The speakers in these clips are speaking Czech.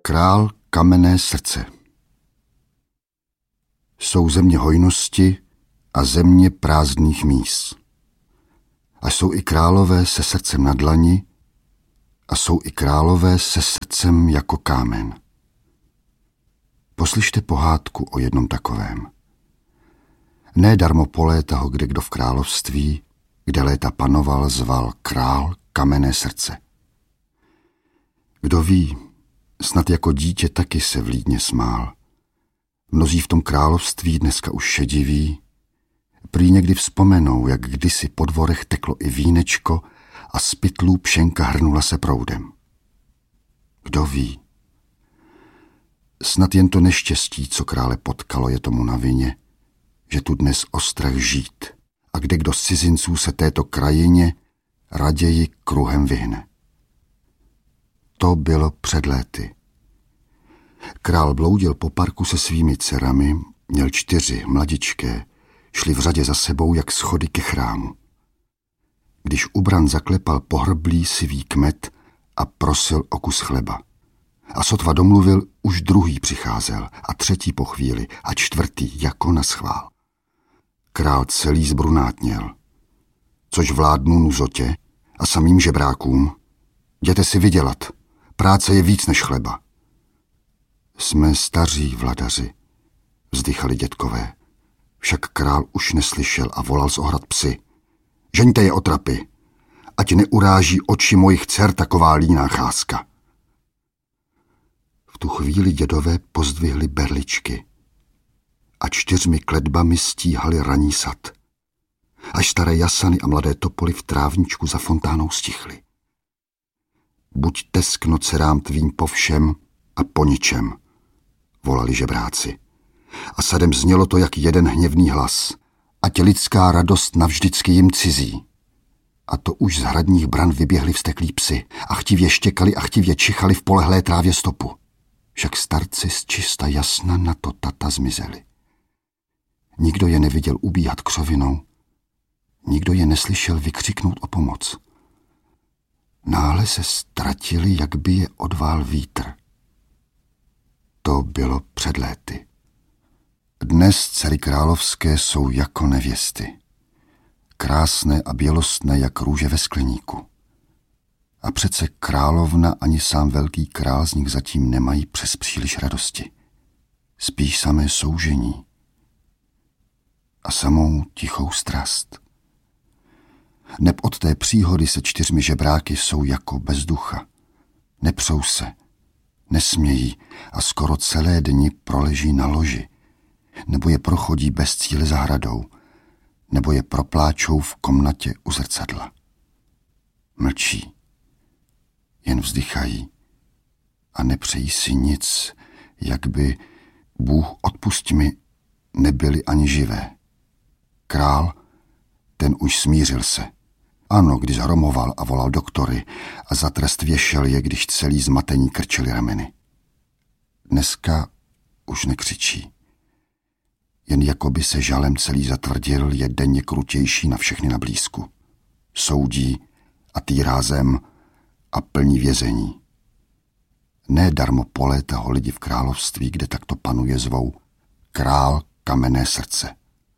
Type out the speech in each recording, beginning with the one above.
Král kamenné srdce. Jsou země hojnosti a země prázdných míst. A jsou i králové se srdcem na dlani a jsou i králové se srdcem jako kámen. Poslyšte pohádku o jednom takovém. Ne darmo po léta ho kdekdo v království, kde léta panoval, zval král kamenné srdce. Kdo ví, snad jako dítě taky se vlídně smál. Mnozí v tom království dneska už šediví, prý někdy vzpomenou, jak kdysi po dvorech teklo i vínečko a z pytlů pšenka hrnula se proudem. Kdo ví? Snad jen to neštěstí, co krále potkalo, je tomu na vině, že tu dnes ostrach žít a kdekdo z cizinců se této krajině raději kruhem vyhne. To bylo před léty. Král bloudil po parku se svými dcerami, měl 4 mladičké, šli v řadě za sebou jak schody ke chrámu. Když u bran zaklepal pohrblý sivý kmet a prosil o kus chleba. A sotva domluvil, už druhý přicházel a 3. po chvíli a 4. jako na schvál. Král celý zbrunátněl. Což vládnu nuzotě a samým žebrákům? Jděte si vydělat, práce je víc než chleba. Jsme staří vladaři, vzdychali dětkové. Však král už neslyšel a volal z ohrad psy. Žeňte je otrapy, ať neuráží oči mojich dcer taková líná cházka. V tu chvíli dědové pozdvihli berličky a 4 kletbami stíhali raní sad. Až staré jasany a mladé topoly v trávničku za fontánou stichly. Buď teskno dcerám tvým po všem a po ničem, volali žebráci. A sadem znělo to jak jeden hněvný hlas. Ať lidská radost navždycky jim cizí. A to už z hradních bran vyběhli vzteklí psy a chtivě štěkali a chtivě čichali v polehlé trávě stopu. Však starci z čista jasna na to tata zmizeli. Nikdo je neviděl ubíhat křovinou, nikdo je neslyšel vykřiknout o pomoc. Náhle se ztratili, jak by je odvál vítr. To bylo před léty. Dnes dcery královské jsou jako nevěsty. Krásné a bělostné jak růže ve skleníku. A přece královna ani sám velký král z nich zatím nemají přes příliš radosti. Spíš samé soužení a samou tichou strast. Neb od té příhody se 4 žebráky jsou jako bez ducha. Nepřou se, nesmějí a skoro celé dny proleží na loži, nebo je prochodí bez cíle zahradou, nebo je propláčou v komnatě u zrcadla. Mlčí, jen vzdychají a nepřejí si nic, jak by, Bůh odpusť mi, nebyli ani živé. Král, ten už smířil se. Ano, když hromoval a volal doktory a za trest věšel je, když celý zmatení krčili rameny. Dneska už nekřičí. Jen jakoby se žalem celý zatvrdil, je denně krutější na všechny na blízku. Soudí a týrá zem a plní vězení. Ne darmo po léta ho lidi v království, kde takto panuje, zvou král kamenné srdce.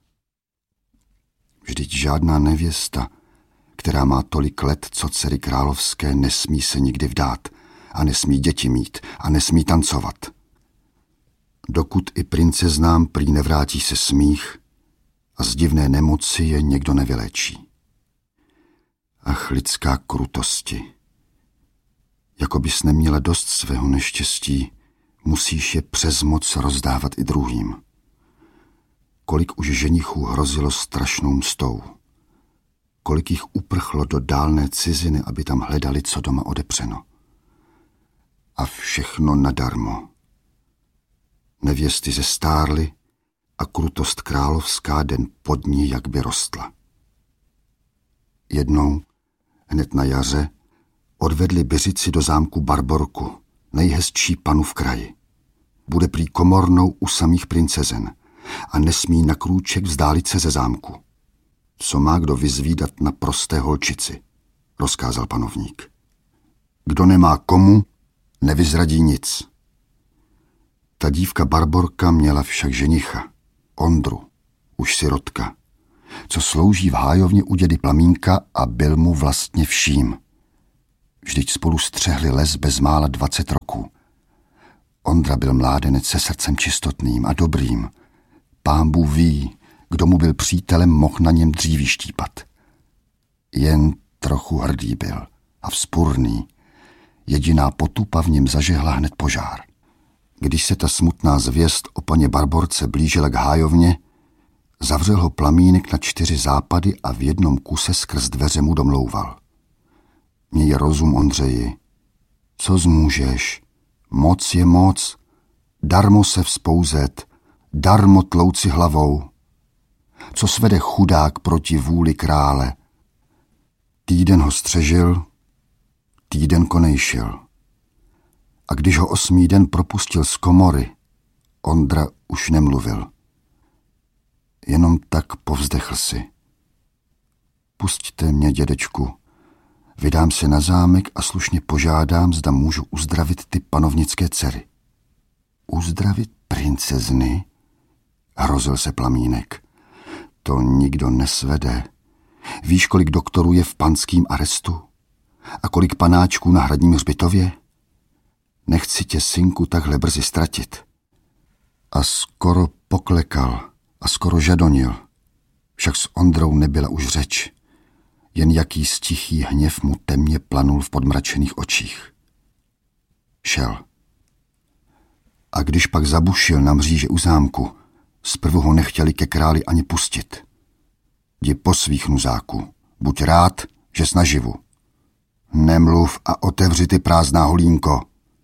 Vždyť žádná nevěsta, která má tolik let, co dcery královské, nesmí se nikdy vdát a nesmí děti mít a nesmí tancovat. Dokud i princeznám prý nevrátí se smích a z divné nemoci je někdo nevyléčí. Ach, lidská krutosti. Jako bys neměla dost svého neštěstí, musíš je přes moc rozdávat i druhým. Kolik už ženichů hrozilo strašnou mstou. Kolik jich uprchlo do dálné ciziny, aby tam hledali, co doma odepřeno. A všechno nadarmo. Nevěsty zestárly a krutost královská den pod ní jak by rostla. Jednou, hned na jaře, odvedli Byřici do zámku Barborku, nejhezčí panu v kraji. Bude prý komornou u samých princezen a nesmí na krůček vzdálit se ze zámku. Co má kdo vyzvídat na prosté holčici, rozkázal panovník. Kdo nemá komu, nevyzradí nic. Ta dívka Barborka měla však ženicha, Ondru, už sirotka, co slouží v hájovně u dědy Plamínka a byl mu vlastně vším. Vždyť spolu střehli les bezmála 20 roků. Ondra byl mládenec se srdcem čistotným a dobrým. Pán Bůh ví, kdo mu byl přítelem, mohl na něm dříví štípat. Jen trochu hrdý byl a vzpurný. Jediná potupa v něm zažehla hned požár. Když se ta smutná zvěst o paně Barborce blížila k hájovně, zavřel ho Plamínek na 4 západy a v jednom kuse skrz dveře mu domlouval. Měj rozum, Ondřeji. Co zmůžeš? Moc je moc. Darmo se vzpouzet, darmo tlouci hlavou. Co svede chudák proti vůli krále? Týden ho střežil, týden konejšil. A když ho 8. den propustil z komory, Ondra už nemluvil. Jenom tak povzdechl si. Pusťte mě, dědečku. Vydám se na zámek a slušně požádám, zda můžu uzdravit ty panovnické dcery. Uzdravit princezny? Hrozil se Plamínek. To nikdo nesvede. Víš, kolik doktorů je v panským arestu? A kolik panáčků na hradním hřbitově? Nechci tě, synku, takhle brzy ztratit. A skoro poklekal a skoro žadonil. Však s Ondrou nebyla už řeč. Jen jaký tichý hněv mu temně planul v podmračených očích. Šel. A když pak zabušil na mříže u zámku, zprvu ho nechtěli ke králi ani pustit. Jdi po svých, nuzáku, buď rád, že jsi naživu. Nemluv a otevři ty, prázdná holínko.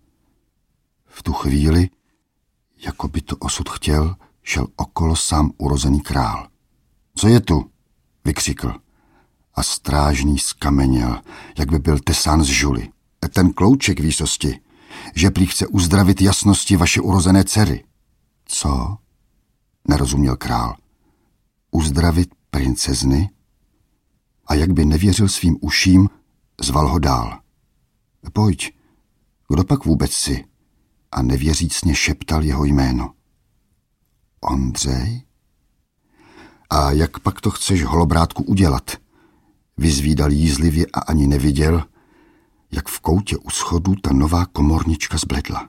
V tu chvíli, jako by to osud chtěl, šel okolo sám urozený král. Co je tu? Vykřikl. A strážný skameněl, jak by byl tesán z žuly. Ten klouček výsosti, že prý chce uzdravit jasnosti vaše urozené dcery. Co? Nerozuměl král. Uzdravit princezny? A jak by nevěřil svým uším, zval ho dál. Pojď, kdo pak vůbec jsi? A nevěřícně šeptal jeho jméno. Ondřej? A jak pak to chceš, holobrátku, udělat? Vyzvídal jízlivě a ani neviděl, jak v koutě u schodu ta nová komornička zbledla.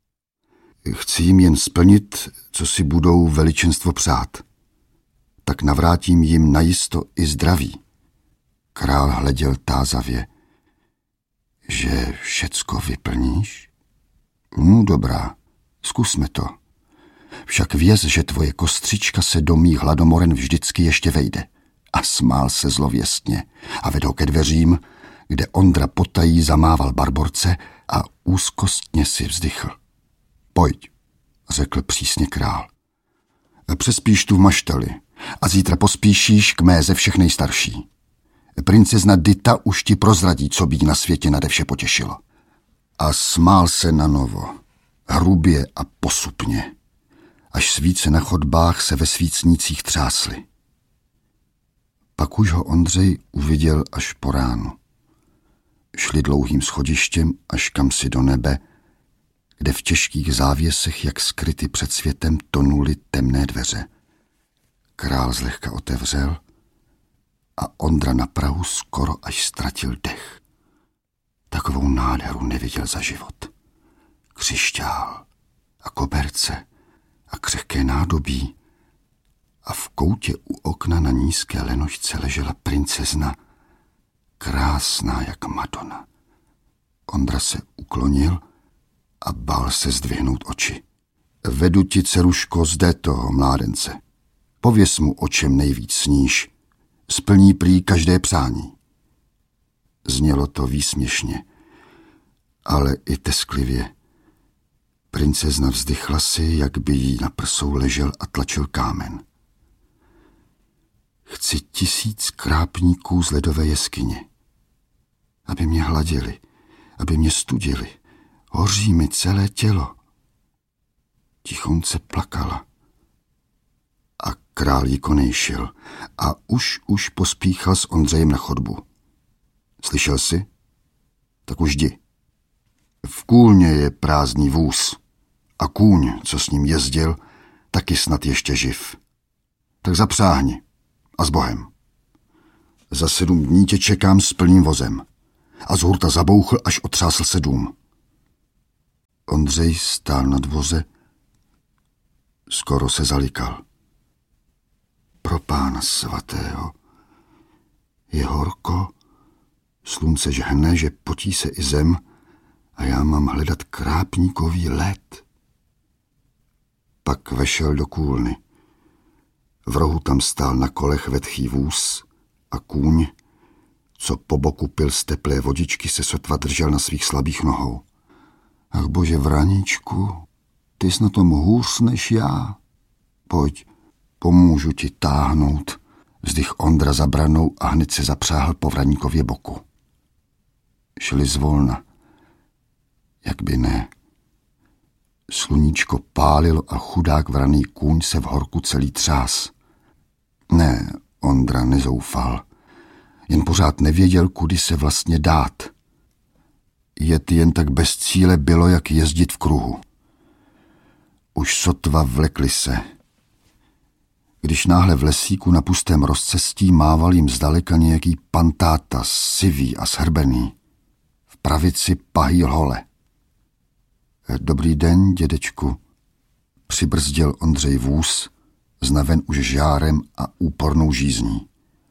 Chci jim jen splnit, co si budou veličenstvo přát. Tak navrátím jim najisto i zdraví. Král hleděl tázavě. Že všecko vyplníš? No dobrá, zkusme to. Však věz, že tvoje kostřička se do mých hladomoren vždycky ještě vejde. A smál se zlověstně a vedl ho ke dveřím, kde Ondra potají zamával Barborce a úzkostně si vzdychl. Pojď, řekl přísně král. Přespíš tu v maštali a zítra pospíšíš k mé ze všech nejstarší. Princezna Dita už ti prozradí, co by jí na světě nade vše potěšilo. A smál se na novo, hrubě a posupně, až svíce na chodbách se ve svícnících třásly. Pak už ho Ondřej uviděl až po ránu. Šli dlouhým schodištěm až kamsi do nebe, kde v těžkých závěsech, jak skryty před světem, tonuly temné dveře. Král zlehka otevřel a Ondra na prahu skoro až ztratil dech. Takovou nádheru neviděl za život. Křišťál a koberce a křehké nádobí a v koutě u okna na nízké lenošce ležela princezna, krásná jak Madonna. Ondra se uklonil a bál se zdvihnout oči. Vedu ti, dceruško, zde toho mládence. Pověz mu, o čem nejvíc sníš. Splní prý každé přání. Znělo to výsměšně, ale i tesklivě. Princezna vzdychla si, jak by jí na prsou ležel a tlačil kámen. Chci 1000 krápníků z ledové jeskyně, aby mě hladili, aby mě studili. Hoří mi celé tělo. Tichonce plakala. A král jí konejšil a už pospíchal s Ondřejem na chodbu. Slyšel jsi? Tak už jdi. V kůlně je prázdný vůz A kůň, co s ním jezdil, taky snad ještě živ. Tak zapřáhni a s Bohem. Za 7 dní tě čekám s plným vozem. A z hurta zabouchl, až otřásl se dům. Ondřej stál nad voze, skoro se zalikal. Pro Pána svatého. Je horko, slunce žhne, že potí se i zem a já mám hledat krápníkový led. Pak vešel do kůlny. V rohu tam stál na kolech vetchý vůz a kůň, co po boku pil z teplé vodičky, se sotva držel na svých slabých nohou. Ach bože, Vraničku, ty jsi na tom hůř než já. Pojď, pomůžu ti táhnout, vzdych Ondra za branou a hned se zapřáhl po Vraníkově boku. Šli zvolna. Jak by ne. Sluníčko pálilo a chudák vraný kůň se v horku celý třás. Ne, Ondra nezoufal. Jen pořád nevěděl, kudy se vlastně dát. Jet jen tak bez cíle bylo, jak jezdit v kruhu. Už sotva vlekli se. Když náhle v lesíku na pustém rozcestí mával jim zdaleka nějaký pantáta, sivý a shrbený. V pravici pahý hole. Dobrý den, dědečku, přibrzdil Ondřej vůz, znaven už žárem a úpornou žízní.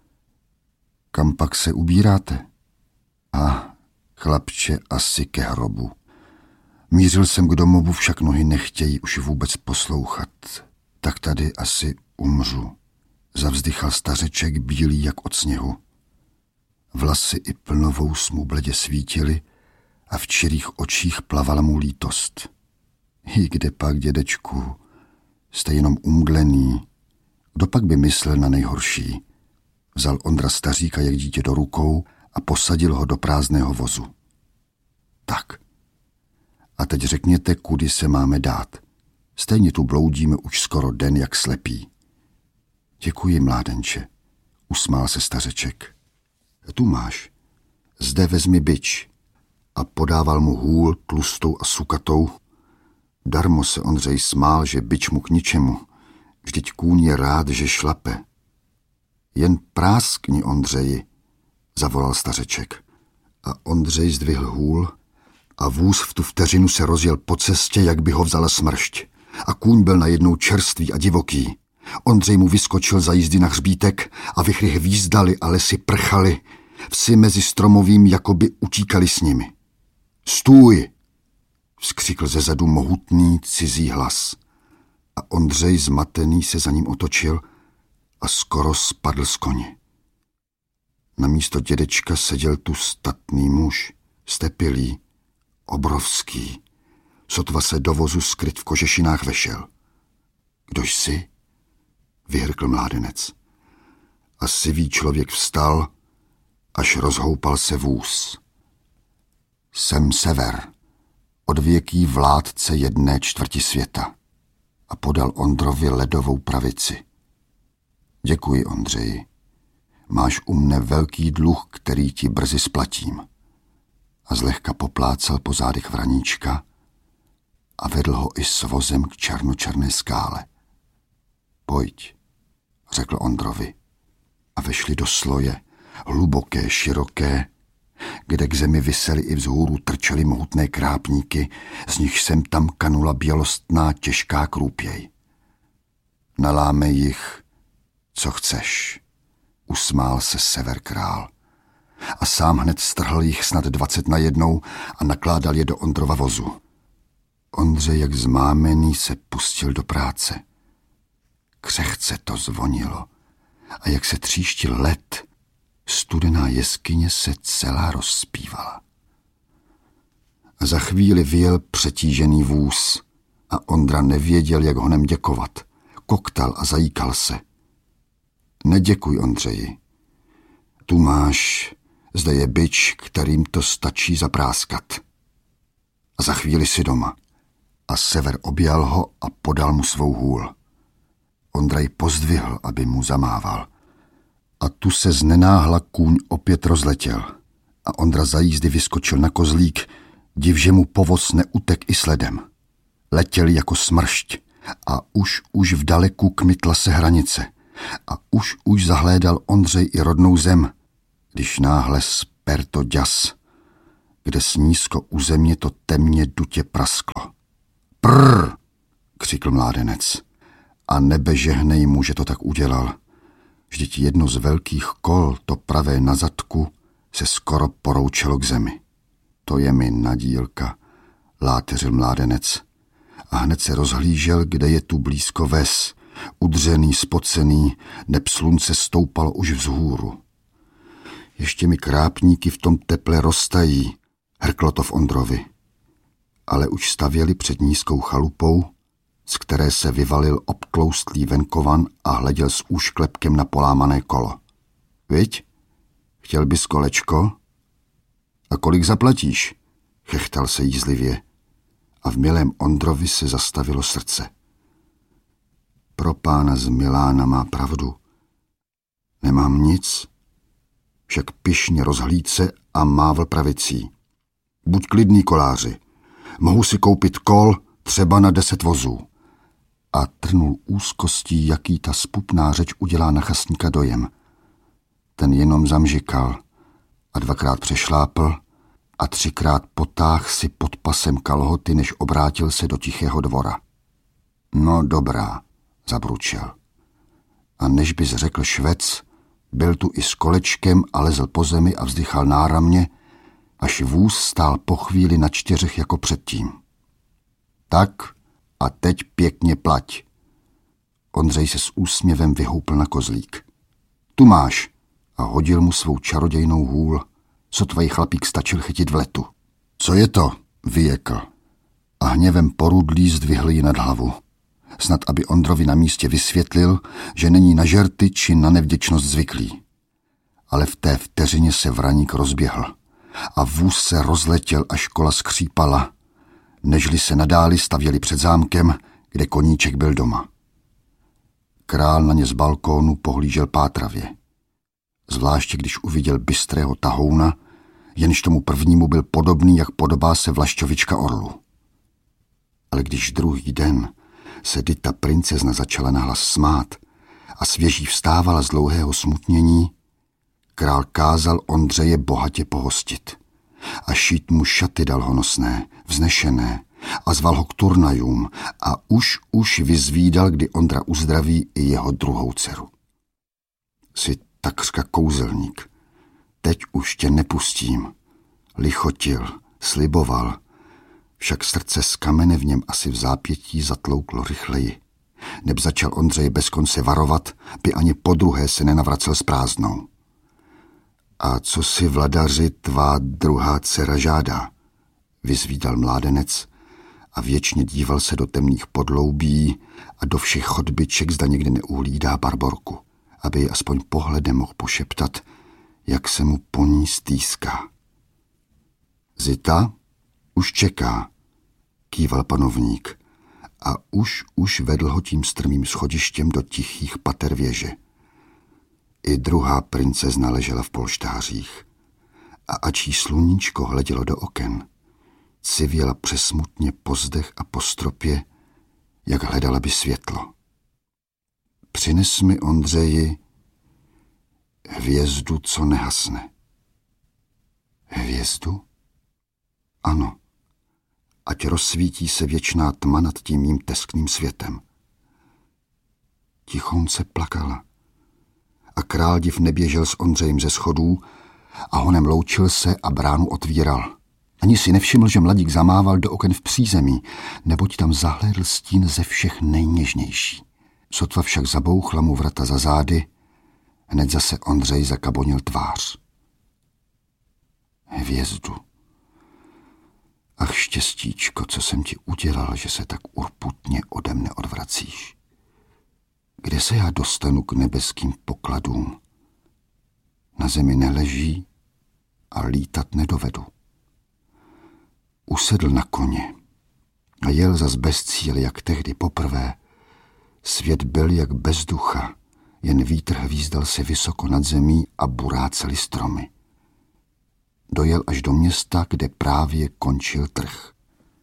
Kam pak se ubíráte? A chlapče, asi ke hrobu. Mířil jsem k domovu, však nohy nechtějí už vůbec poslouchat. Tak tady asi umřu. Zavzdychal stařeček bílý jak od sněhu. Vlasy i plnovous mu bledě svítily a v čirých očích plavala mu lítost. I kde pak, dědečku, jste jenom umdlený. Kdo pak by myslel na nejhorší? Vzal Ondra staříka jak dítě do rukou a posadil ho do prázdného vozu. Tak. A teď řekněte, kudy se máme dát. Stejně tu bloudíme už skoro den jak slepí. Děkuji, mládenče, usmál se stařeček. Tu máš. Zde vezmi bič. A podával mu hůl tlustou a sukatou. Darmo se Ondřej smál, že bič mu k ničemu. Vždyť kůň je rád, že šlape. Jen práskni, Ondřeji, zavolal stařeček. A Ondřej zdvihl hůl a vůz v tu vteřinu se rozjel po cestě, jak by ho vzala smršť. A kůň byl najednou čerstvý a divoký. Ondřej mu vyskočil za jízdy na hřbítek a vichry hvízdali a lesy prchaly. Vsi mezi stromovým jakoby utíkali s nimi. Stůj! Vzkřikl zezadu mohutný cizí hlas. A Ondřej zmatený se za ním otočil a skoro spadl z koně. Na místo dědečka seděl tu statný muž, stepilý, obrovský. Sotva se do vozu skryt v kožešinách vešel. Kdož jsi? Vyhrkl mládenec. A sivý člověk vstal, až rozhoupal se vůz. Jsem Sever, odvěký vládce 1/4 světa. A podal Ondrovi ledovou pravici. Děkuji, Ondřeji. Máš u mne velký dluh, který ti brzy splatím. A zlehka poplácal po zádech Vraníčka a vedl ho i s vozem k černočerné skále. Pojď, řekl Ondrovi. A vešli do sloje, hluboké, široké, kde k zemi visely i vzhůru trčely mohutné krápníky, z nich sem tam kanula bělostná těžká krůpěj. Nalámej jich, co chceš, usmál se Sever král. A sám hned strhl jich snad 20 najednou a nakládal je do Ondrova vozu. Ondřej, jak zmámený, se pustil do práce. Křehce to zvonilo a jak se tříštil led, studená jeskyně se celá rozspívala. Za chvíli vyjel přetížený vůz a Ondra nevěděl, jak honem děkovat. Koktal a zajíkal se. Neděkuj, Ondřeji. Tu máš, zde je bič, kterým to stačí zapráskat. A za chvíli si doma. A Sever objal ho a podal mu svou hůl. Ondrej pozdvihl, aby mu zamával. A tu se znenáhla kůň opět rozletěl. A Ondra za jízdy vyskočil na kozlík, div, že mu povoz neutek i sledem. Letěli jako smršť a už v daleku kmitla se hranice a už zahlédal Ondřej i rodnou zem, když náhle sperto ďas, kde snízko u země to temně dutě prasklo. Prrr, křikl mládenec. A nebe žehnej mu, že to tak udělal. Vždyť jedno z velkých kol, to pravé na zadku, se skoro poroučelo k zemi. To je mi nadílka, láteřil mládenec. A hned se rozhlížel, kde je tu blízko ves, udřený, spocený, neb slunce stoupalo už vzhůru. Ještě mi krápníky v tom teple roztají, hrklo to v Ondrovi. Ale už stavěli před nízkou chalupou, z které se vyvalil obtloustlý venkovan a hleděl s úšklepkem na polámané kolo. Viď? Chtěl bys kolečko? A kolik zaplatíš? Chechtal se jízlivě. A v milém Ondrovi se zastavilo srdce. Pro pána z Milána má pravdu. Nemám nic, však pyšně rozhlíd se a mávl pravicí. Buď klidný, koláři. Mohu si koupit kol třeba na 10 vozů. A trnul úzkostí, jaký ta spupná řeč udělá na chastníka dojem. Ten jenom zamžikal a 2krát přešlápl a 3krát potáhl si pod pasem kalhoty, než obrátil se do tichého dvora. No dobrá, zabručel. A než bys řekl švec, byl tu i s kolečkem a lezl po zemi a vzdychal náramně, až vůz stál po chvíli na 4 jako předtím. Tak a teď pěkně plať. Ondřej se s úsměvem vyhoupl na kozlík. Tu máš, a hodil mu svou čarodějnou hůl, sotva jí chlapík stačil chytit v letu. Co je to? Vyjekl. A hněvem porudlý zdvihl ji nad hlavu. Snad aby Ondrovi na místě vysvětlil, že není na žerty či na nevděčnost zvyklý. Ale v té vteřině se vraník rozběhl a vůz se rozletěl, až kola skřípala, nežli se nadáli stavěli před zámkem, kde koníček byl doma. Král na ně z balkónu pohlížel pátravě. Zvláště když uviděl bystrého tahouna, jenž tomu prvnímu byl podobný, jak podobá se vlašťovička orlu. Ale když druhý den se Dita princezna začala nahlas smát a svěží vstávala z dlouhého smutnění, král kázal Ondřeje bohatě pohostit a šít mu šaty dal honosné, vznešené a zval ho k turnajům a už vyzvídal, kdy Ondra uzdraví i jeho druhou dceru. Jsi takřka kouzelník, teď už tě nepustím, lichotil, sliboval, však srdce z kamene v něm asi v zápětí zatlouklo rychleji. Neb začal Ondřej bez konce varovat, by ani podruhé se nenavracel s prázdnou. A co si vladaři tvá druhá dcera žádá? Vyzvídal mládenec a věčně díval se do temných podloubí a do všech chodbiček, zda někde neuhlídá Barborku, aby ji aspoň pohledem mohl pošeptat, jak se mu po ní stýská. Zita už čeká, kýval panovník a už vedl ho tím strmým schodištěm do tichých pater věže. I druhá princezna ležela v polštářích a ač jí sluníčko hledělo do oken, civěla přesmutně po zdech a po stropě, jak hledala by světlo. Přines mi, Ondřeji, hvězdu, co nehasne. Hvězdu? Ano, ať rozsvítí se věčná tma nad tím mým teskným světem. Tichounce plakala a král div neběžel s Ondřejem ze schodů a honem loučil se a bránu otvíral. Ani si nevšiml, že mladík zamával do oken v přízemí, neboť tam zahlédl stín ze všech nejněžnější. Sotva však zabouchla mu vrata za zády, hned zase Ondřej zakabonil tvář. Hvězdu. Ach, štěstíčko, co jsem ti udělal, že se tak urputně ode mne odvracíš. Kde se já dostanu k nebeským pokladům? Na zemi neleží a lítat nedovedu. Usedl na koně a jel zas bez cíle, jak tehdy poprvé. Svět byl jak bez ducha, jen vítr hvízdal se vysoko nad zemí a buráceli stromy. Dojel až do města, kde právě končil trh.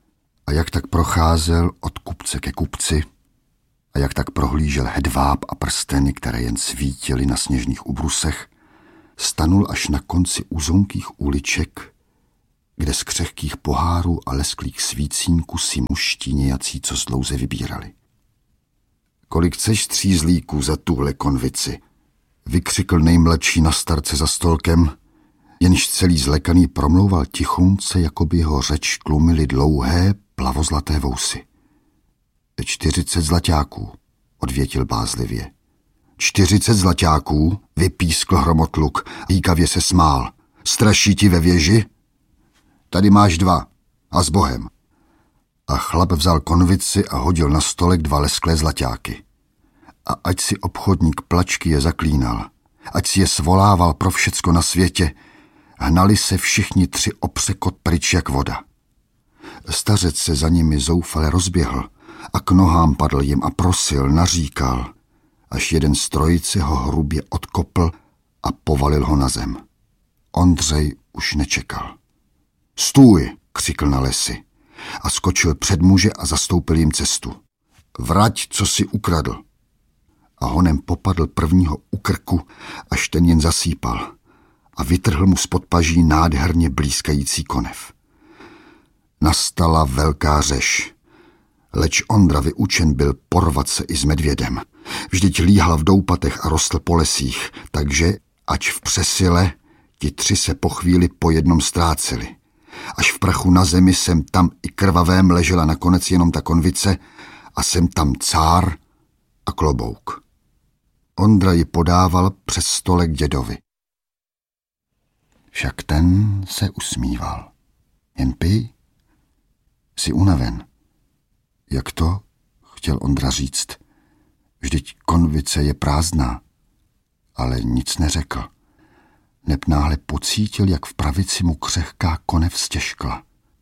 A jak tak procházel od kupce ke kupci a jak tak prohlížel hedváb a prsteny, které jen svítily na sněžných ubrusech, stanul až na konci uzonkých uliček, kde z křehkých pohárů a lesklých svícínků si muští nějací, co zdlouze vybírali. Kolik chceš střízlíků za tuhle konvici? Vykřikl nejmladší na starce za stolkem, jenž celý zlekaný promlouval tichonce, jako by jeho řeč tlumily dlouhé, plavozlaté vousy. 40 zlaťáků, odvětil bázlivě. 40 zlaťáků, vypískl hromotluk, jíkavě se smál. Straší ti ve věži? Tady máš 2 a s Bohem. A chlap vzal konvici a hodil na stolek 2 lesklé zlaťáky. A ať si obchodník plačky je zaklínal, ať si je svolával pro všecko na světě, hnali se všichni 3 opřekot pryč jak voda. Stařec se za nimi zoufale rozběhl a k nohám padl jim a prosil, naříkal, až jeden z trojice ho hrubě odkopl a povalil ho na zem. Ondřej už nečekal. Stůj, křikl na lesy a skočil před muže a zastoupil jim cestu. Vrať, co si ukradl. A honem popadl prvního u krku, až ten jen zasýpal a vytrhl mu spod paží nádherně blízkající konev. Nastala velká řeš, leč Ondra vyučen byl porvat se i s medvědem. Vždyť líhal v doupatech a rostl po lesích, takže, ač v přesile, ti 3 se po chvíli po jednom ztráceli. Až v prachu na zemi sem tam i krvavém ležela nakonec jenom ta konvice a sem tam cár a klobouk. Ondra ji podával přes stolek dědovi. Však ten se usmíval. Jen pij, jsi unaven. Jak to? Chtěl Ondra říct. Vždyť konvice je prázdná. Ale nic neřekl. Neb náhle pocítil, jak v pravici mu křehká konev stěžkla.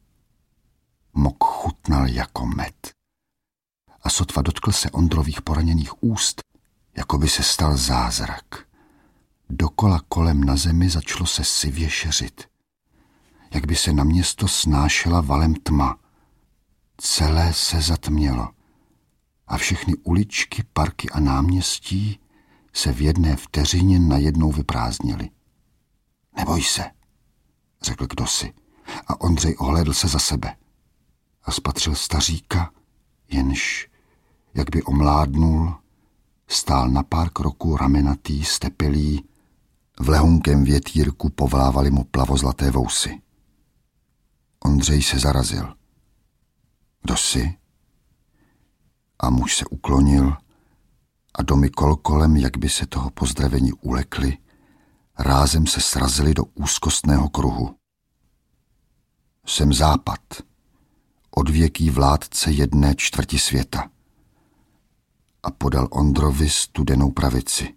Mok chutnal jako med. A sotva dotkl se Ondrových poraněných úst, jako by se stal zázrak. Dokola kolem na zemi začalo se sivě šeřit. Jak by se na město snášela valem tma. Celé se zatmělo a všechny uličky, parky a náměstí se v jedné vteřině najednou vyprázdnily. Neboj se, řekl kdosi a Ondřej ohlédl se za sebe a spatřil staříka, jenž, jak by omládnul, stál na pár kroků ramenatý, stepilý, v lehunkém větírku povlávali mu plavozlaté vousy. Ondřej se zarazil. Kdo jsi? A muž se uklonil a domy kolem, jak by se toho pozdravení ulekli, rázem se srazili do úzkostného kruhu. Jsem Západ, odvěký vládce 1/4 světa. A podal Ondrovi studenou pravici.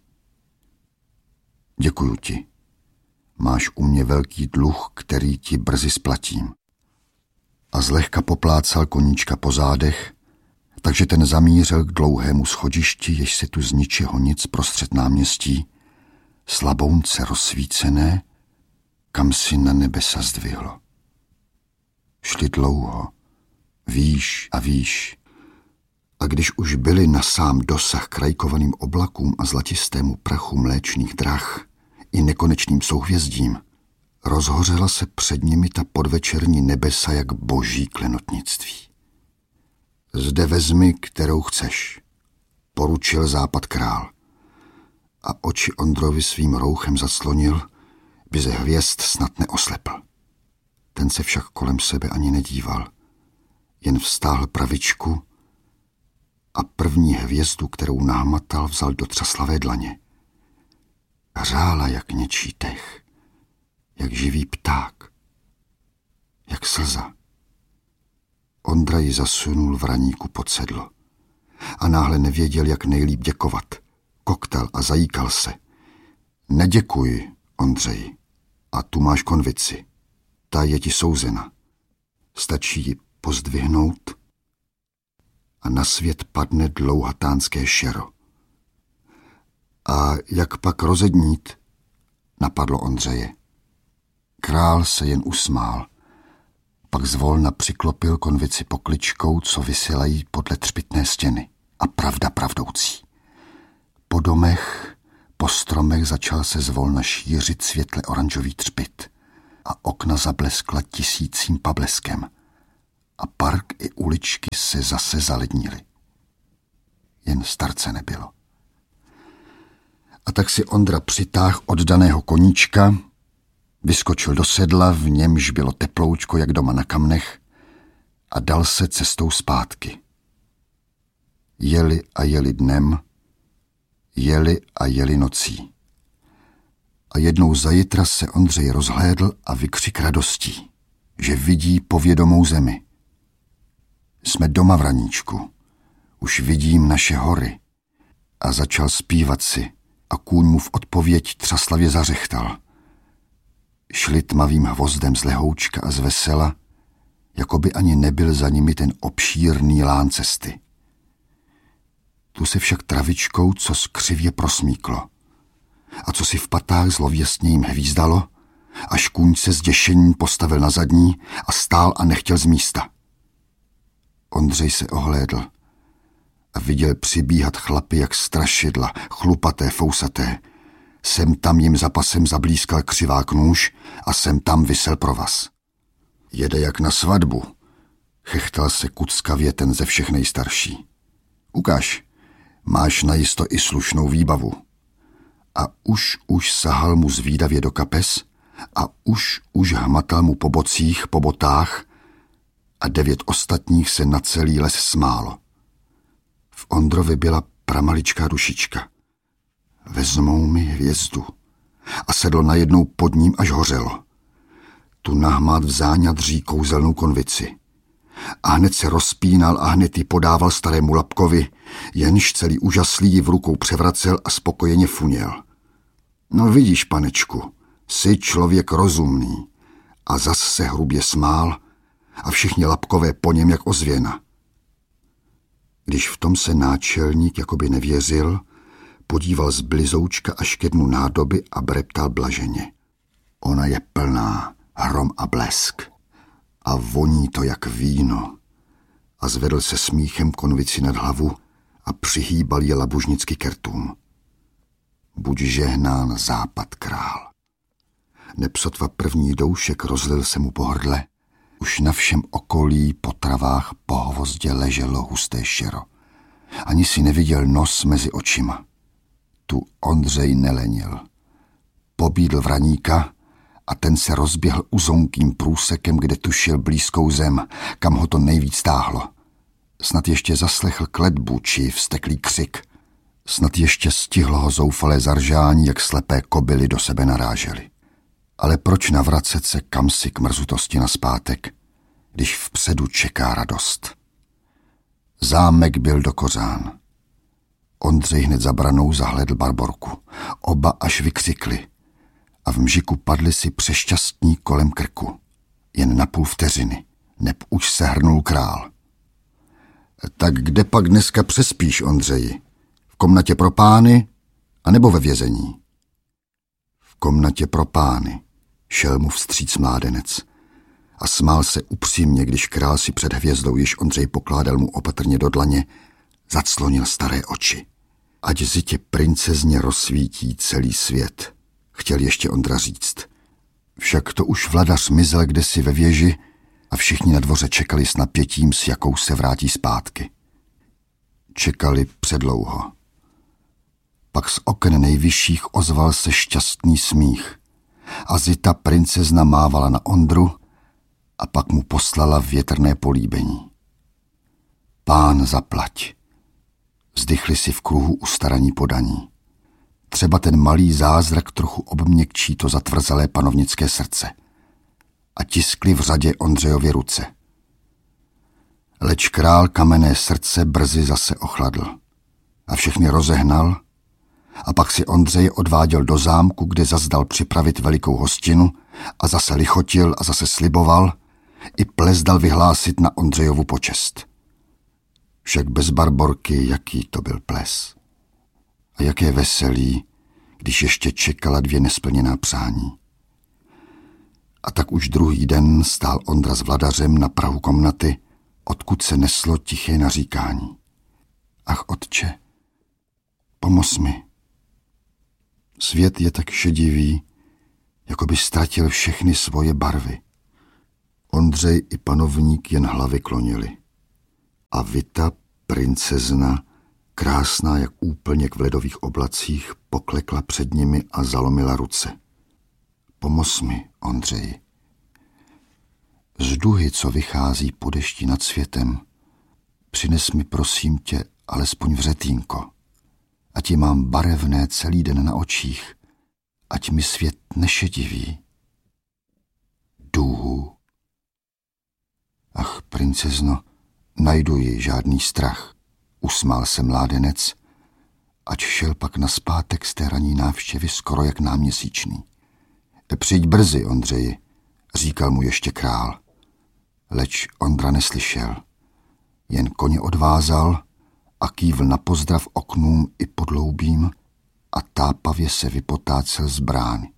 Děkuju ti. Máš u mě velký dluh, který ti brzy splatím. A zlehka poplácal koníčka po zádech, takže ten zamířil k dlouhému schodišti, jež se tu z ničeho nic prostřed náměstí, slabounce rozsvícené, kam si na nebesa zdvihlo. Šli dlouho, výš a výš, a když už byli na sám dosah krajkovaným oblakům a zlatistému prachu mléčných drah i nekonečným souhvězdím, rozhořela se před nimi ta podvečerní nebesa jak boží klenotnictví. Zde vezmi, kterou chceš, poručil Západ král. A oči Ondrovi svým rouchem zaslonil, by ze hvězd snad neoslepl. Ten se však kolem sebe ani nedíval, jen vztáhl pravičku a první hvězdu, kterou nahmatal, vzal do třaslavé dlaně. Hřála jak něčí dech, jak živý pták, jak slza. Ondra ji zasunul v raníku pod sedlo a náhle nevěděl, jak nejlíp děkovat. Koktal a zajíkal se. Neděkuji, Ondřeji, a tu máš konvici. Ta je ti souzena. Stačí ji pozdvihnout a na svět padne dlouhatánské šero. A jak pak rozednít? Napadlo Ondřeje. Král se jen usmál. Pak zvolna přiklopil konvici pokličkou, co vysílají podle třpytné stěny. A pravda pravdoucí. Po domech, po stromech začal se zvolna šířit světle oranžový třpyt a okna zableskla tisícím pableskem a park i uličky se zase zalednily. Jen starce nebylo. A tak si Ondra přitáhl oddaného koníčka, vyskočil do sedla, v němž bylo teploučko jak doma na kamnech, a dal se cestou zpátky. Jeli a jeli dnem, jeli a jeli nocí. A jednou zajitra se Ondřej rozhlédl a vykřik radostí, že vidí povědomou zemi. Jsme doma v Raníčku, už vidím naše hory. A začal zpívat si a kůň mu v odpověď třaslavě zařechtal. Šli tmavým hvozdem z lehoučka a z vesela, jako by ani nebyl za nimi ten obšírný lán cesty. Tu se však travičkou co skřivě prosmíklo a co si v patách zlověstně jim hvízdalo, až kůň se zděšením postavil na zadní a stál a nechtěl z místa. Ondřej se ohlédl a viděl přibíhat chlapy jak strašidla, chlupaté, fousaté. Sem tam jim za pasem zablízkal křivák nůž a sem tam visel provaz. Jede jak na svatbu, chechtal se kuckavě ten ze všech nejstarší. Ukaž, máš najisto i slušnou výbavu. A už sahal mu zvídavě do kapes a už hmatal mu po bocích, po botách a 9 ostatních se na celý les smálo. V Ondrovi byla pramaličká dušička. Vezmou mi hvězdu. A sedlo najednou pod ním, až hořelo. Tu nahmát v záňadří kouzelnou konvici. A hned se rozpínal a hned ji podával starému Lapkovi, jenž celý úžaslý ji v rukou převracel a spokojeně funěl. No vidíš, panečku, jsi člověk rozumný. A zas se hrubě smál a všichni Lapkové po něm jak ozvěna. Když v tom se náčelník jakoby nevěřil, podíval z blizoučka až ke dnu nádoby a breptal blaženě. Ona je plná, hrom a blesk. A voní to jak víno. A zvedl se smíchem konvici nad hlavu a přihýbal je labužnicky k rtům. Buď žehnán západ král. Nepsotva první doušek rozlil se mu po hrdle. Už na všem okolí po travách po hvozdě leželo husté šero. Ani si neviděl nos mezi očima. Tu Ondřej nelenil. Pobídl Vraníka a ten se rozběhl uzonkým průsekem, kde tušil blízkou zem, kam ho to nejvíc táhlo. Snad ještě zaslechl kletbu či vzteklý křik. Snad ještě stihlo ho zoufalé zaržání, jak slepé kobily do sebe narážely. Ale proč navracet se kamsi k mrzutosti nazpátek, když vpředu čeká radost? Zámek byl dokořán. Ondřej hned za branou zahledl Barborku. Oba až vykřikli a v mžiku padli si přešťastní kolem krku. Jen na půl vteřiny, neb už se hrnul král. Tak kde pak dneska přespíš, Ondřeji? V komnatě pro pány, anebo ve vězení? V komnatě pro pány, šel mu vstříc mládenec a smál se upřímně, když král si před hvězdou, již Ondřej pokládal mu opatrně do dlaně, zaclonil staré oči. Ať zitě princezně rozsvítí celý svět, chtěl ještě Ondra říct. Však to už vladař mizel kdesi ve věži a všichni na dvoře čekali s napětím, s jakou se vrátí zpátky. Čekali předlouho. Pak z oken nejvyšších ozval se šťastný smích a zita princezna mávala na Ondru a pak mu poslala větrné políbení. Pán zaplať. Vzdychli si v kruhu ustaraní podaní. Třeba ten malý zázrak trochu obměkčí to zatvrzalé panovnické srdce. A tiskli v řadě Ondřejově ruce. Leč král kamenné srdce brzy zase ochladl. A všechny rozehnal a pak si Ondřej odváděl do zámku, kde zazdal připravit velikou hostinu a zase lichotil a zase sliboval i ples dal vyhlásit na Ondřejovu počest. Však bez Barborky, jaký to byl ples. A jaké veselí, když ještě čekala 2 nesplněná přání. A tak už druhý den stál Ondra s vladařem na prahu komnaty, odkud se neslo tiché naříkání. Ach, otče, pomoz mi. Svět je tak šedivý, jako by ztratil všechny svoje barvy. Ondřej i panovník jen hlavy klonili. A Vita, princezna, krásná jak úplněk v ledových oblacích, poklekla před nimi a zalomila ruce. Pomoz mi, Ondřeji. Z duhy, co vychází po dešti nad světem, přines mi, prosím tě, alespoň vřetínko. Ať ji mám barevné celý den na očích, ať mi svět nešediví. Důhu. Ach, princezno, najdu ji žádný strach, usmál se mládenec, ač šel pak nazpátek z té ranní návštěvy skoro jak náměsíčný. Přijď brzy, Ondřeji, říkal mu ještě král. Leč Ondra neslyšel. Jen koně odvázal a kývl na pozdrav oknům i podloubím a tápavě se vypotácel z brány.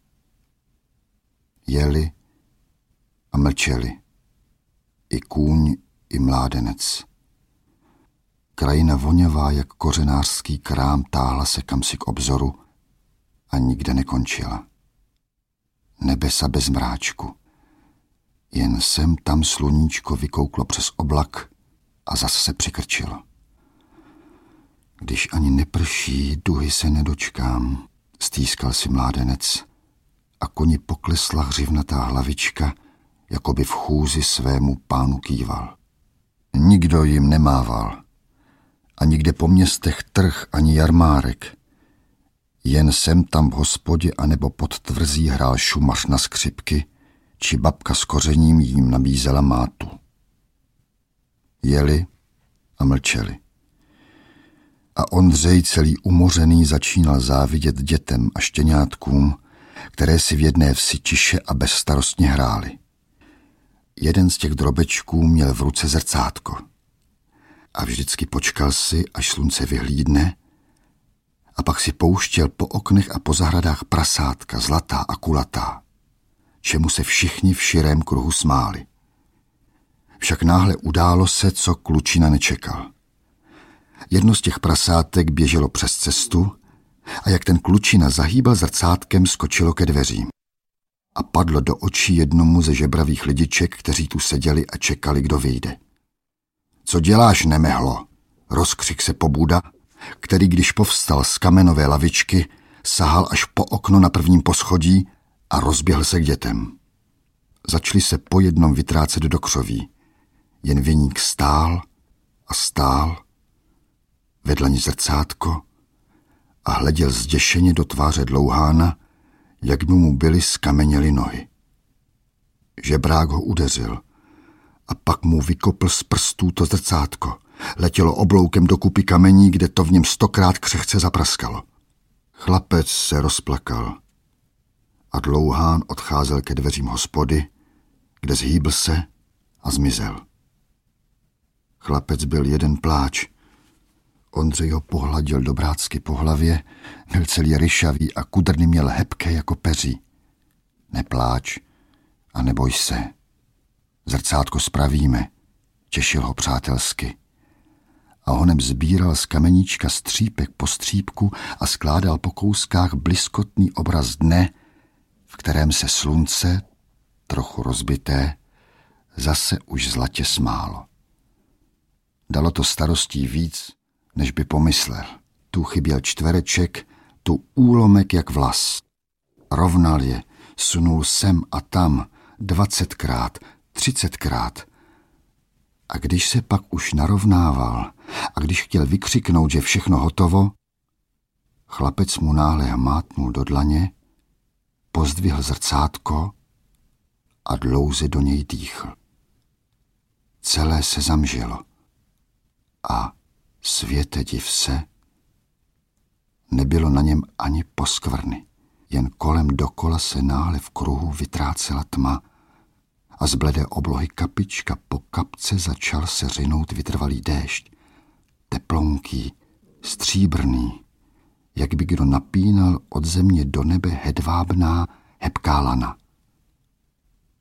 Jeli a mlčeli. I kůň, i mládenec. Krajina voňavá jak kořenářský krám táhla se kamsi k obzoru a nikde nekončila. Nebesa bez mráčku. Jen sem tam sluníčko vykouklo přes oblak a zas se přikrčilo. Když ani neprší, duhy se nedočkám, stýskal si mládenec a koni poklesla hřivnatá hlavička, jako by v chůzi svému pánu kýval. Nikdo jim nemával. A nikde po městech trh ani jarmárek. Jen sem tam v hospodě anebo pod tvrzí hrál šumař na skřipky, či babka s kořením jim nabízela mátu. Jeli a mlčeli. A Ondřej celý umořený začínal závidět dětem a štěňátkům, které si v jedné vsi tiše a bezstarostně hrály. Jeden z těch drobečků měl v ruce zrcátko. A vždycky počkal si, až slunce vyhlídne, a pak si pouštěl po oknech a po zahradách prasátka, zlatá a kulatá, čemu se všichni v širém kruhu smáli. Však náhle událo se, co klučina nečekal. Jedno z těch prasátek běželo přes cestu a jak ten klučina zahýbal zrcátkem, skočilo ke dveřím. A padlo do očí jednomu ze žebravých lidiček, kteří tu seděli a čekali, kdo vyjde. Co děláš, nemehlo? Rozkřik se pobuda, který, když povstal z kamenové lavičky, sahal až po okno na prvním poschodí a rozběhl se k dětem. Začali se po jednom vytrácet do křoví. Jen viník stál a stál, vedle ní zrcátko a hleděl zděšeně do tváře dlouhána, jak by mu byly skameněly nohy. Žebrák ho udeřil a pak mu vykopl z prstů to zrcátko. Letělo obloukem do kupy kamení, kde to v něm 100krát křehce zapraskalo. Chlapec se rozplakal a dlouhán odcházel ke dveřím hospody, kde zhýbl se a zmizel. Chlapec byl jeden pláč. Ondřej ho pohladil dobrácky po hlavě, byl celý ryšavý a kudrny měl hebké jako peří. Nepláč a neboj se. Zrcátko spravíme, těšil ho přátelsky. A honem sbíral z kameníčka střípek po střípku a skládal po kouskách bliskotný obraz dne, v kterém se slunce, trochu rozbité, zase už zlatě smálo. Dalo to starostí víc, než by pomyslel. Tu chyběl čtvereček, tu úlomek jak vlas. Rovnal je, sunul sem a tam 20krát, 30krát. A když se pak už narovnával a když chtěl vykřiknout, že všechno hotovo, chlapec mu náhle hmátnul do dlaně, pozdvihl zrcátko a dlouze do něj dýchl. Celé se zamžilo a světe div se, nebylo na něm ani poskvrny, jen kolem dokola se náhle v kruhu vytrácela tma a z bledé oblohy kapička po kapce začal se řinout vytrvalý déšť, teplonký, stříbrný, jak by kdo napínal od země do nebe hedvábná hebká lana.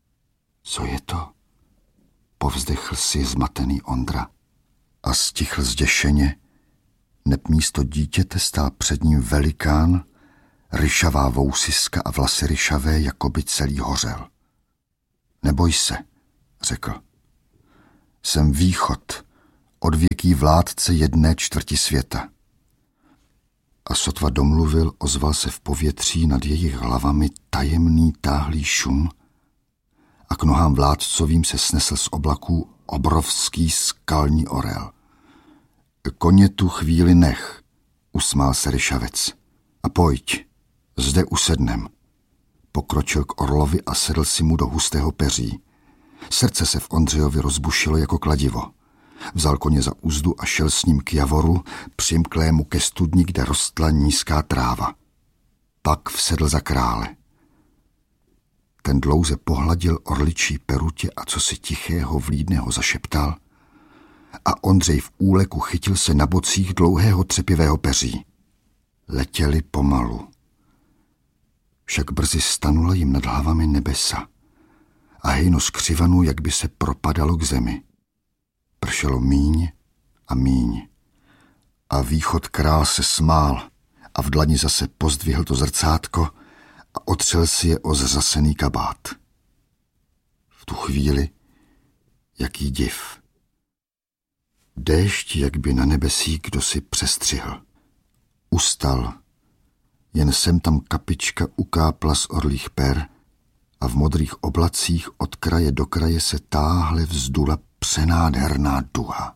Co je to? Povzdechl si zmatený Ondra a stichl zděšeně, neb místo dítěte stál před ním velikán, ryšavá vousiska a vlasy ryšavé, jako by celý hořel. Neboj se, řekl. Jsem Východ, odvěký vládce 1/4 světa. A sotva domluvil, ozval se v povětří nad jejich hlavami tajemný táhlý šum a k nohám vládcovým se snesl z oblaků obrovský skalní orel. Koně tu chvíli nech, usmál se ryšavec. A pojď, zde usednem. Pokročil k orlovi a sedl si mu do hustého peří. Srdce se v Ondřejovi rozbušilo jako kladivo. Vzal koně za uzdu a šel s ním k javoru, přimklému ke studni, kde rostla nízká tráva. Pak vsedl za krále. Ten dlouze pohladil orličí perutě a co si tichého vlídného zašeptal a Ondřej v úleku chytil se na bocích dlouhého třepivého peří. Letěli pomalu. Však brzy stanula jim nad hlavami nebesa a hejno skřivanu, jak by se propadalo k zemi. Pršelo míň a míň. A Východ král se smál a v dlani zase pozdvihl to zrcátko a otřel si je o zřasený kabát. V tu chvíli, jaký div. Déšť, jak by na nebesí kdo si přestřihl. Ustal, jen sem tam kapička ukápla z orlých per a v modrých oblacích od kraje do kraje se táhle vzdula přenádherná duha.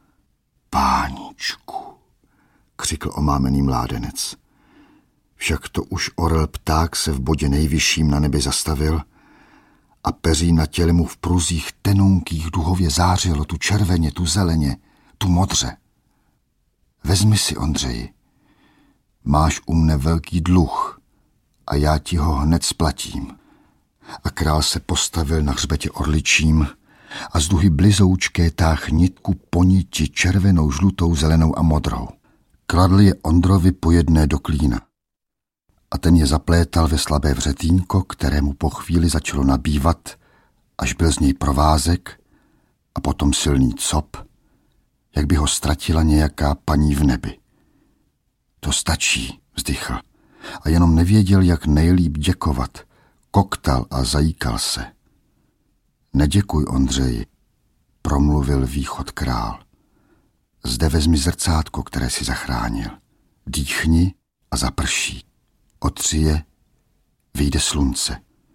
Páničku, křikl omámený mládenec. Však to už orel pták se v bodě nejvyšším na nebi zastavil a peří na těle mu v pruzích tenounkých duhově zářilo tu červeně, tu zeleně, tu modře. Vezmi si, Ondřeji, máš u mne velký dluh a já ti ho hned splatím. A král se postavil na hřbetě orličím a z duhy blizoučké táh nitku po niti červenou, žlutou, zelenou a modrou. Kladl je Ondrovi po jedné do klína. A ten je zaplétal ve slabé vřetínko, kterému po chvíli začalo nabývat, až byl z něj provázek a potom silný cop, jak by ho ztratila nějaká paní v nebi. To stačí, vzdychl, a jenom nevěděl, jak nejlíp děkovat. Koktal a zajíkal se. Neděkuj, Ondřeji, promluvil Východ král. Zde vezmi zrcátko, které si zachránil. Dýchni a zaprší. Otři je, vyjde slunce.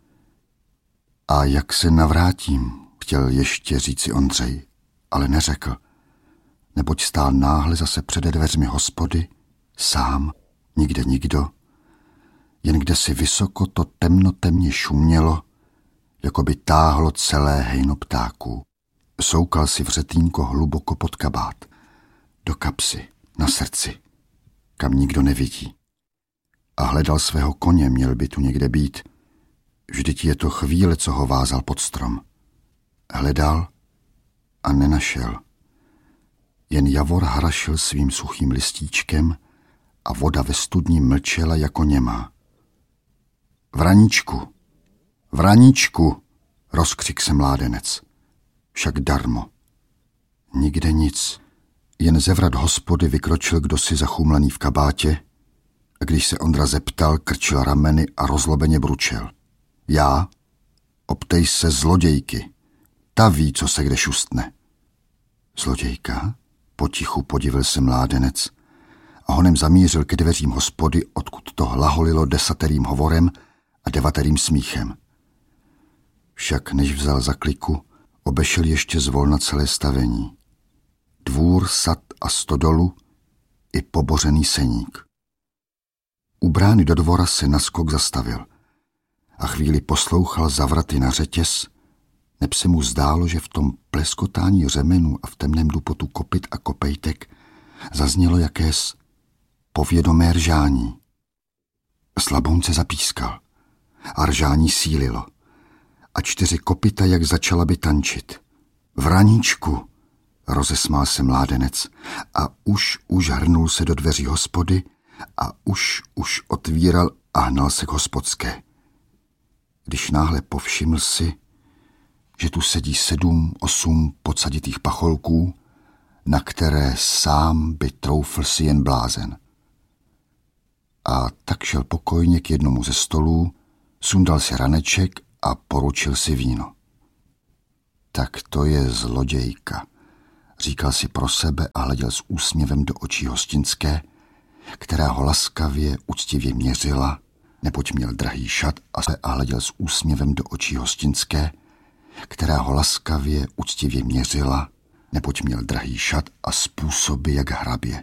A jak se navrátím, chtěl ještě říci Ondřej, ale neřekl, neboť stál náhle zase přede dveřmi hospody, sám, nikde nikdo, jen kde si vysoko to temnotemně šumělo, jako by táhlo celé hejno ptáků. Soukal si vřetínko hluboko pod kabát, do kapsy, na srdci, kam nikdo nevidí. A hledal svého koně, měl by tu někde být. Vždyť je to chvíle, co ho vázal pod strom. Hledal a nenašel. Jen javor hrašil svým suchým listíčkem a voda ve studni mlčela jako němá. Vraníčku, vraníčku, rozkřik se mládenec. Však darmo. Nikde nic. Jen ze vrat hospody vykročil kdosi zachumlaný v kabátě a když se Ondra zeptal, krčil rameny a rozlobeně bručel. Já? Optej se zlodějky. Ta ví, co se kde šustne. Zlodějka? Potichu podivil se mládenec a honem zamířil ke dveřím hospody, odkud to hlaholilo 10. hovorem a 9. smíchem. Však než vzal za kliku, obešel ještě zvolna celé stavení. Dvůr, sad a stodolu i pobořený seník. U brány do dvora se naskok zastavil a chvíli poslouchal zavraty na řetěz, neb se mu zdálo, že v tom pleskotání řemenů a v temném dupotu kopyt a kopejtek zaznělo jakés povědomé ržání. Slabounce zapískal a ržání sílilo a 4 kopyta jak začala by tančit. Vraníčku, rozesmál se mládenec a už hrnul se do dveří hospody a už otvíral a hnal se k hospodské. Když náhle povšiml si, že tu sedí 7, 8 podsaditých pacholků, na které sám by troufl si jen blázen. A tak šel pokojně k jednomu ze stolů, sundal si raneček a poručil si víno. Tak to je zlodějka, říkal si pro sebe a hleděl s úsměvem do očí hostinské, která ho laskavě, úctivě měřila, neboť měl drahý šat a hleděl s úsměvem do očí hostinské, která ho laskavě, úctivě měřila, neboť měl drahý šat a způsoby jak hrabě.